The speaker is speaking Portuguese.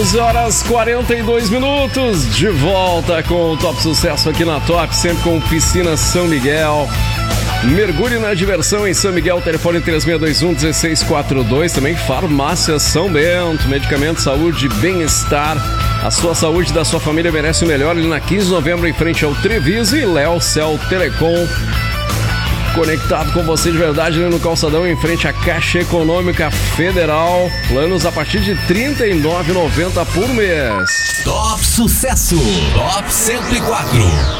11h42, de volta com o Top Sucesso aqui na Top, sempre com Piscina São Miguel. Mergulhe na diversão em São Miguel, telefone 3621-1642. Também Farmácia São Bento, medicamento, saúde, bem-estar. A sua saúde da sua família merece o melhor. Ali na 15 de novembro, em frente ao Treviso, e Léo Cel Telecom. Conectado com você de verdade ali no calçadão, em frente à Caixa Econômica Federal. Planos a partir de R$ 39,90 por mês. Top Sucesso, Top 104.